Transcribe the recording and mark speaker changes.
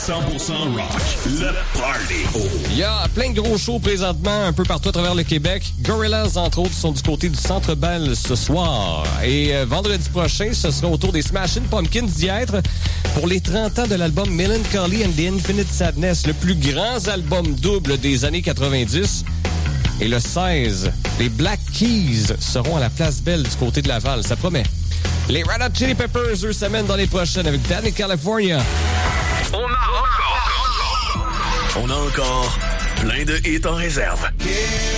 Speaker 1: 100% rock. Le Party.
Speaker 2: Il y a plein de gros shows présentement un peu partout à travers le Québec. Gorillaz, entre autres, sont du côté du Centre Bell ce soir. Et vendredi prochain, ce sera au tour des Smashing Pumpkins d'y être pour les 30 ans de l'album Melancholy and the Infinite Sadness, le plus grand album double des années 90. Et le 16, les Black Keys seront à la Place Belle du côté de Laval. Ça promet. Les Red Hot Chili Peppers, eux, s'amènent dans les prochaines avec Danny California.
Speaker 1: On a encore plein de hits en réserve.